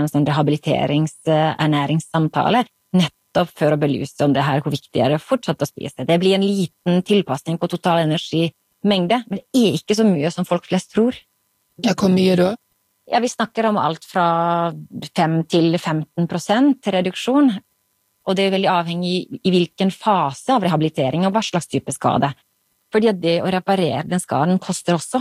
en sånn rehabiliteringsernæringssamtale, nettopp for å belyse om det her, hvor viktig det å fortsette å spise. Det blir en liten tilpassning på total energimengde, men det er ikke så mye som folk flest tror. Ja, hvor mye da? Ja, vi snakker om alt fra 5 til 15% reduksjon, og det er veldig avhengig i hvilken fase av rehabilitering og hva slags type skade. Fordi at det å reparere den skaden koster også.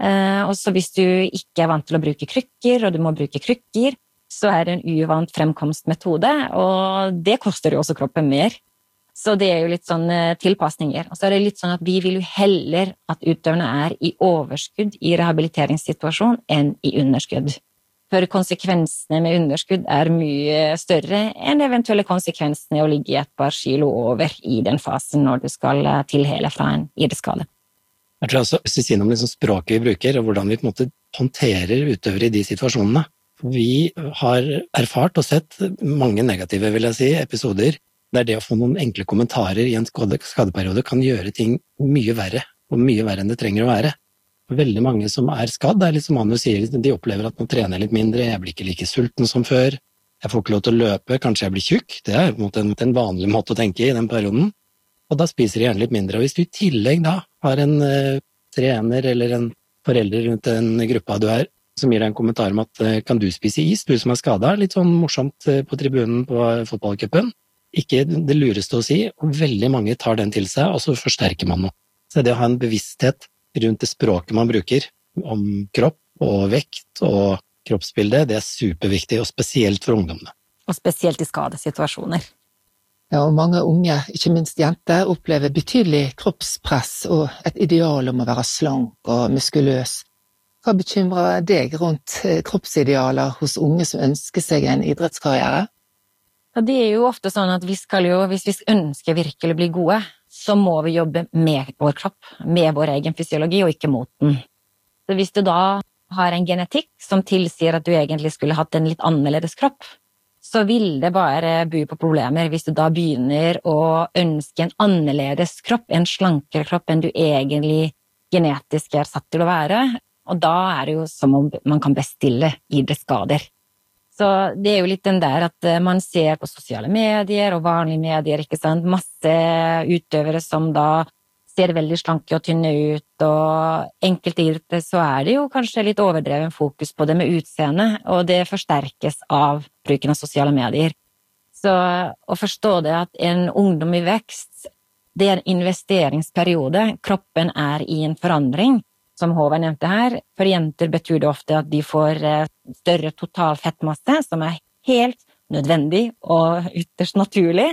Og så hvis du ikke er vant til å bruke krykker, og du må bruke krykker, så er det en uvant fremkomstmetode, og det koster jo også kroppen mer. Så det er jo litt sånn tilpasninger. Og så er det litt sånn at vi vil jo heller at utøverne er i overskudd i rehabiliteringssituasjon enn i underskudd. For konsekvensene med underskudd er mye større enn eventuelle konsekvensene å ligge et par kilo over i den fasen når du skal tilhele fra en idrettsskade. Jeg tror også, hvis vi sier noe om liksom språket vi bruker, og hvordan vi på en måte håndterer utøvere i de situasjonene. Vi har erfart og sett mange negative, vil jeg si, episoder der det å få noen enkle kommentarer i en skadeperiode kan gjøre ting mye verre, og mye verre enn det trenger å være. Veldig mange som er skadd, det er litt som Manu sier, de opplever at nå trener jeg litt mindre, jeg blir ikke like sulten som før, jeg får ikke lov til å løpe, kanskje jeg blir tjukk, det er på en måte en vanlig måte å tenke i den perioden, og da spiser de gjerne litt mindre. Og hvis du i tillegg da har en trener eller en forelder rundt den gruppa du er, som gir deg en kommentar om at kan du spise is, du som er skadet, litt sånn morsomt på tribunen på fotballcupen, ikke det lureste å si, og veldig mange tar den til seg, og så forsterker man noe. Så det å ha en bevissthet rundt det språket man bruker, om kropp og vekt og kroppsbilde, det er superviktig, og spesielt for ungdommene. Og spesielt i skadesituasjoner. Ja, og mange unge, ikke minst jenter, opplever betydelig kroppspress og et ideal om å være slank og muskuløs. Hva bekymrer deg rundt kroppsidealer hos unge som ønsker seg en idrettskarriere? Ja, det er jo ofte sånn at hvis vi ønsker virkelig å bli gode, så må vi jobbe med vår kropp, med vår egen fysiologi, og ikke mot den. Så hvis du da har en genetikk som tilsier at du egentlig skulle hatt en litt annerledes kropp, så vil det bare by på problemer hvis du da begynner å ønske en annerledes kropp, en slankere kropp enn du egentlig genetisk er satt til å være, og da er det jo som om man kan bestille idrettsskader. Så det er jo litt den der at man ser på sosiale medier og vanlige medier, ikke sant, masse utøvere som da ser veldig slanke og tynne ut, og enkelte idretter så er det jo kanskje litt overdreven fokus på det med utseende, og det forsterkes av bruken av sosiale medier. Så å forstå det at en ungdom i vekst, det er en investeringsperiode, kroppen er i en forandring, som Håvard nevnte her. For jenter betyr det ofte at de får større total fettmasse, som er helt nødvendig og ytterst naturlig.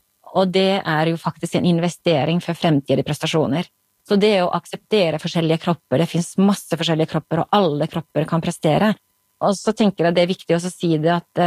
Og det er jo faktisk en investering for fremtidige prestasjoner. Så det å akseptere forskjellige kropper, det finnes masse forskjellige kropper, og alle kropper kan prestere. Og så tenker jeg det er viktig også å si det at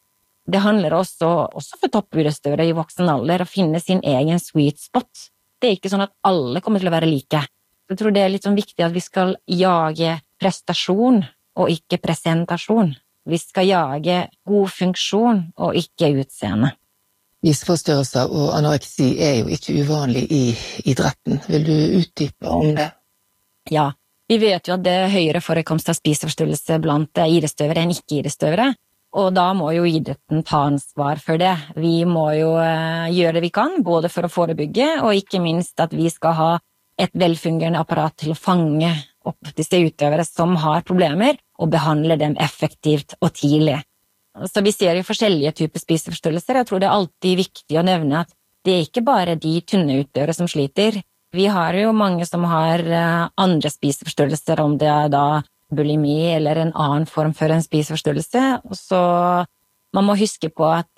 det handler også for toppidrettsutøvere i voksen alder å finne sin egen sweet spot. Det er ikke sånn at alle kommer til å være like. Jeg tror det er litt sånn viktig at vi skal jage prestasjon og ikke presentasjon. Vi skal jage god funksjon og ikke utseende. Spiseforstyrrelser og anoreksi er jo ikke uvanlig i idretten. Vil du utdype om det? Ja, vi vet jo at det er høyere forekomst av spiseforstyrrelse blant idrettsutøvere enn ikke-idrettsutøvere, og da må jo idretten ta ansvar for det. Vi må jo gjøre det vi kan, både for å forebygge, og ikke minst at vi skal ha et velfungerende apparat til å fange opp disse utøvere som har problemer, og behandle dem effektivt og tidlig. Så vi ser jo forskjellige typer spiseforstyrrelser. Jeg tror det er alltid viktig å nevne at det er ikke bare de tynne utøvere som sliter. Vi har jo mange som har andre spiseforstyrrelser, om det er da bulimi eller en annen form for en spiseforstyrrelse. Så man må huske på at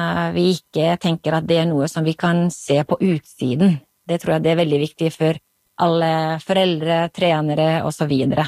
vi ikke tenker at det er noe som vi kan se på utsiden. Det tror jeg det er veldig viktig for alle foreldre, trenere og så videre.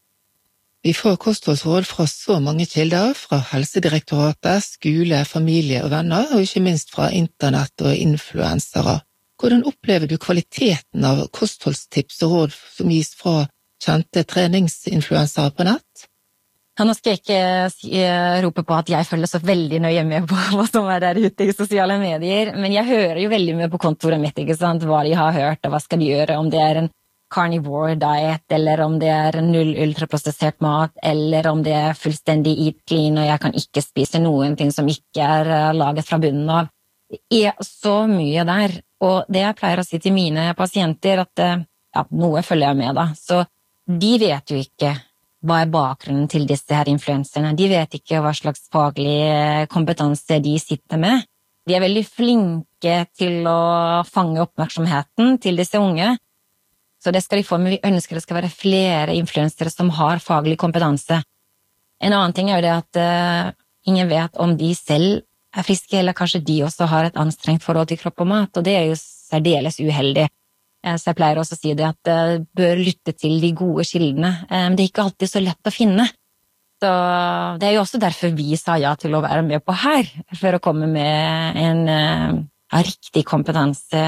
Vi får kostholdsråd fra så mange kilder, fra Helsedirektoratet, skole, familie og venner, og ikke minst fra internett og influensere. Hvordan opplever du kvaliteten av kostholdstips og råd som gis fra kjente treningsinfluensere på nett? Ja, nå skal jeg ikke rope på at jeg følger så veldig nøye med på hva som er der ute i sosiale medier, men jeg hører jo veldig mye på kontoret mitt, ikke sant? Hva de har hørt, og hva skal de gjøre, om det er en carnivore diet, eller om det null ultraprosessert mat, eller om det fullstendig eat clean, og jeg kan ikke spise noen ting som ikke laget fra bunnen av. Det så mye der, og det jeg pleier å si til mine pasienter, at noe følger jeg med da, så de vet jo ikke hva bakgrunnen til disse her influenserne, de vet ikke hva slags faglig kompetanse de sitter med. De veldig flinke til å fange oppmerksomheten til disse unge, så det skal de få, men vi ønsker det skal være flere influensere som har faglig kompetanse. En annen ting jo det at ingen vet om de selv friske, eller kanskje de også har et anstrengt forhold til kropp og mat, og det jo særdeles uheldig. Så jeg pleier også å si det at bør lytte til de gode kildene, men det ikke alltid så lett å finne. Så det jo også derfor vi sa ja til å være med på her, for å komme med en riktig kompetanse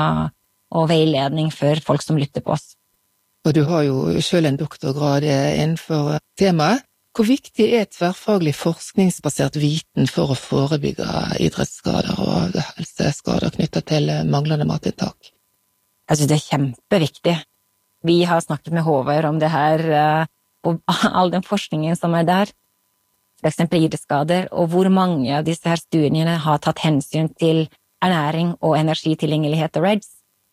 og veiledning for folk som lytter på oss. Og du har jo selv en doktorgrad innenfor temaet. Hvor viktig tverrfaglig forskningsbasert viten for å forebygge idrettsskader og helseskader knyttet til manglende matinntak? Jeg synes det kjempeviktig. Vi har snakket med Håvard om det her, og all den forskningen som der, for eksempel idrettsskader, og hvor mange av disse her studiene har tatt hensyn til ernæring og energitilgjengelighet og REDS.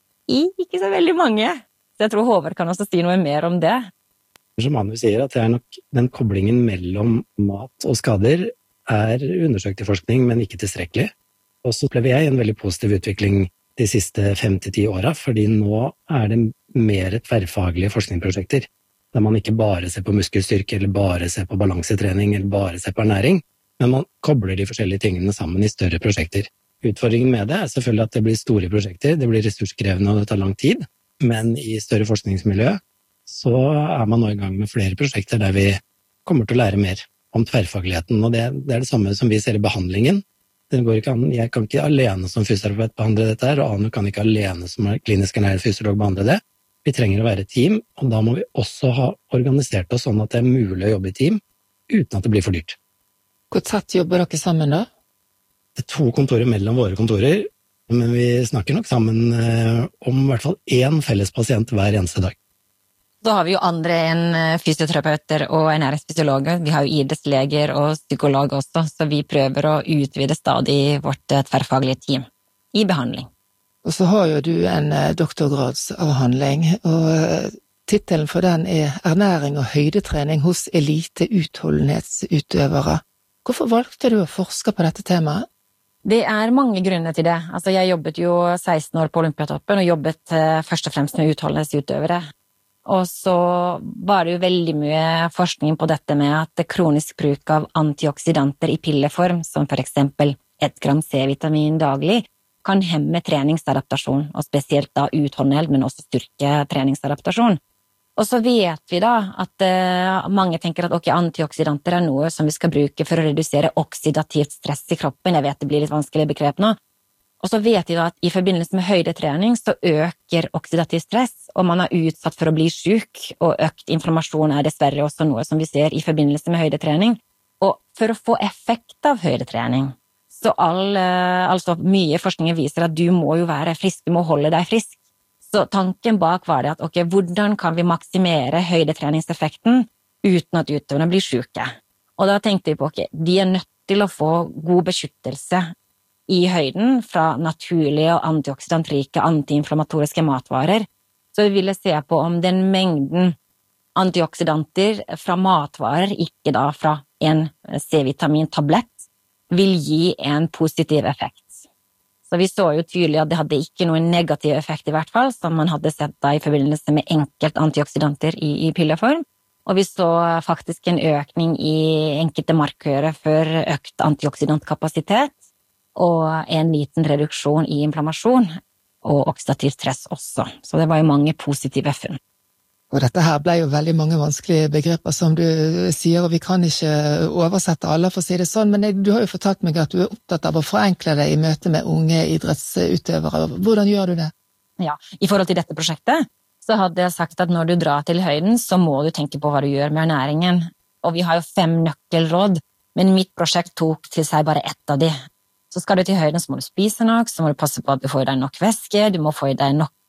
Ikke så veldig mange. Så jeg tror Håvard kan også si noe mer om det. Som Manu sier, at det nok den koblingen mellom mat og skader undersøkt i forskning, men ikke tilstrekkelig. Og så opplever jeg en veldig positiv utvikling de siste 5-10 årene, fordi nå det mer tverrfaglige forskningsprosjekter, der man ikke bare ser på muskelstyrke, eller bare ser på balansetrening, eller bare ser på ernæring, men man kobler de forskjellige tingene sammen i større prosjekter. Utfordringen med det selvfølgelig at det blir store prosjekter, det blir ressurskrevende og det tar lang tid, men i større forskningsmiljø så man nå i gang med flere prosjekter der vi kommer til å lære mer om tverrfagligheten, og det det samme som vi ser i behandlingen. Det går ikke an, jeg kan ikke alene som fysioterapeut behandle dette her, og Anu kan ikke alene som klinisk ernæringsfysiolog behandle det. Vi trenger å være et team, og da må vi også ha organisert oss sånn at det mulig å jobbe i team, uten at det blir for dyrt. Hvor tett jobber dere sammen da? Det 2 kontorer mellom våre kontorer, men vi snakker nok sammen om i hvert fall 1 felles pasient hver eneste dag. Så har vi jo andre enn fysioterapeuter og ernæringsfysiologer. Vi har jo idrettsleger og psykologer også, så vi prøver å utvide stadig vårt tverrfaglige team i behandling. Og så har jo du en doktorgradsavhandling, og titelen for den Ernæring og høydetrening hos elite utholdenhetsutøvere. Hvorfor valgte du å forske på dette temaet? Det mange grunner til det. Altså, jeg jobbet jo 16 år på Olympiatoppen og jobbet først og fremst med utholdenhetsutøvere. Og så var det jo veldig mye forskning på dette med at kronisk bruk av antioksidanter i pilleform, som for eksempel 1 gram C-vitamin daglig, kan hemme treningsadaptasjon, og spesielt da utholdenhet, men også styrketreningsadaptasjon. Og så vet vi da at mange tenker at antioksidanter noe som vi skal bruke for å redusere oksidativt stress i kroppen. Jeg vet det blir litt vanskelig begrep nå. Og så vet vi da at i forbindelse med høydetrening så øker oksidativ stress, og man utsatt for å bli syk, og økt inflammasjon dessverre også noe som vi ser i forbindelse med høydetrening. Og for å få effekt av høydetrening, så altså mye forskning viser at du må jo være frisk, du må holde deg frisk. Så tanken bak var det at hvordan kan vi maksimere høydetreningseffekten uten at utøverne blir syke? Og da tenkte vi på de nødt til å få god beskyttelse i høyden fra naturlige og antioksidantrike antiinflammatoriske matvarer, så vi ville se på om den mengden antioksidanter fra matvarer, ikke da fra en C-vitamin-tablett, vil gi en positiv effekt. Så vi så jo tydelig at det hadde ikke noen negativ effekt i hvert fall, som man hadde sett da i forbindelse med enkelt antioksidanter i pilleform, og vi så faktisk en økning i enkelte markører for økt antioksidantkapasitet, og en liten reduksjon i inflammasjon og oksidativ stress også. Så det var jo mange positive funn. Og dette her ble jo veldig mange vanskelige begreper som du sier, og vi kan ikke oversette alle for å si det sånn, men du har jo fortalt meg at du opptatt av å forenkle det i møte med unge idrettsutøvere. Hvordan gjør du det? Ja, i forhold til dette prosjektet så hadde jeg sagt at når du drar til høyden, så må du tenke på hva du gjør med ernæringen. Og vi har jo 5 nøkkelråd, men mitt prosjekt tok til seg bare 1 av de. Så skal du til høyden, så må du spise nok, så må du passe på at du får i deg nok væske, du må få i deg nok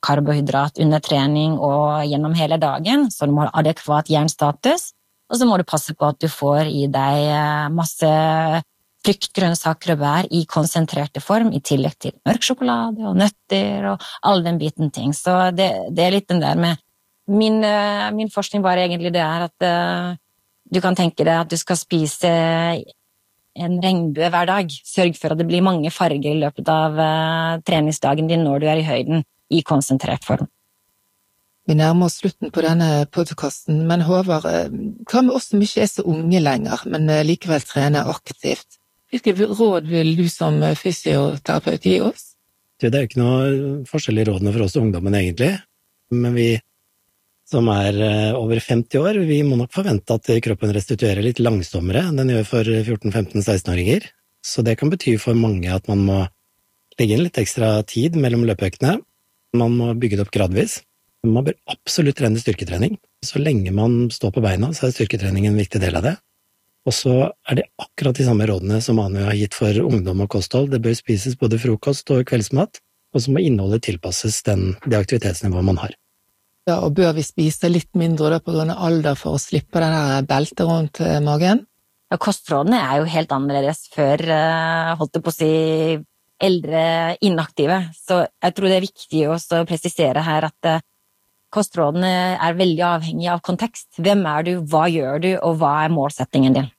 karbohydrat under trening og gjennom hele dagen, så du må ha adekvat jernstatus, og så må du passe på at du får i deg masse frukt, grønnsaker og bær i konsentrerte form, i tillegg til mørk sjokolade og nøtter og all den biten ting. Så det litt den der med min forskning var egentlig det at du kan tenke deg at du skal spise en regnbue hver dag. Sørg for at det blir mange farger i løpet av treningsdagen din når du i høyden i konsentrert form. Vi nærmer oss slutten på denne podcasten, men Håvard, hva med oss som ikke så unge lenger, men likevel trener aktivt? Hvilke råd vil du som fysioterapeut gi oss? Det jo ikke noe forskjell i rådene for oss ungdommen egentlig, men vi som over 50 år, vi må nok forvente at kroppen restituerer litt langsommere enn den gjør for 14-15-16-åringer. Så det kan bety for mange at man må legge inn litt ekstra tid mellom løpeøktene. Man må bygge det opp gradvis. Man bør absolutt trene styrketrening. Så lenge man står på beina, så styrketrening en viktig del av det. Og så det akkurat de samme rådene som Anu har gitt for ungdom og kosthold. Det bør spises både frokost og kveldsmat, og så må innholdet tilpasses det aktivitetsnivået man har. Ja, og bør vi spise litt mindre da på grunn av alder for å slippe den der beltet rundt magen? Ja, kostrådene jo helt annerledes før, holdt jeg på å si, eldre inaktive. Så jeg tror det viktig også å presisere her at kostrådene veldig avhengige av kontekst. Hvem du, hva gjør du, og hva målsettingen din?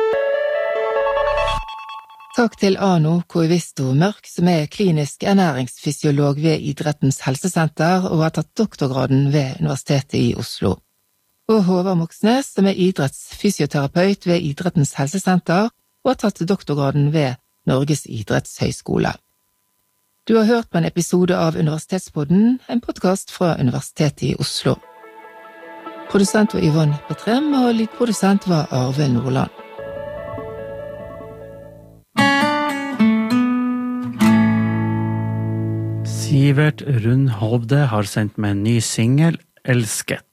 Takk til Anu Koivisto Mørk, som klinisk ernæringsfysiolog ved Idrettens helsesenter og har tatt doktorgraden ved Universitetet i Oslo. Og Håvard Moxnes, som idrettsfysioterapeut ved Idrettens helsesenter og har tatt doktorgraden ved Norges idrettshøyskole. Du har hørt på en episode av Universitetspodden, en podcast fra Universitetet i Oslo. Produsent var Yvonne Petrem, og lydprodusent var Arve Nordland. Sivert Rundhovde har sendt med en ny single, Elsket.